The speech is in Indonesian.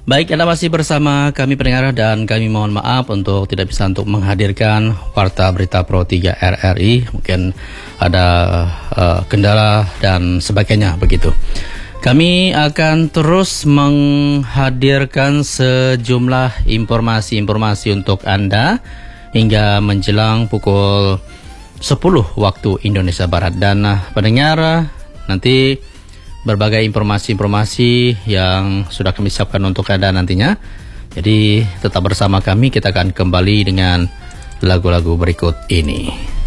Baik, Anda masih bersama kami pendengar dan kami mohon maaf untuk tidak bisa untuk menghadirkan Warta Berita Pro 3 RRI. Mungkin ada kendala dan sebagainya begitu. Kami akan terus menghadirkan sejumlah informasi-informasi untuk Anda hingga menjelang pukul 10 waktu Indonesia Barat. Dan pendengar, nanti berbagai informasi-informasi yang sudah kami siapkan untuk Anda nantinya. Jadi tetap bersama kami, kita akan kembali dengan lagu-lagu berikut ini.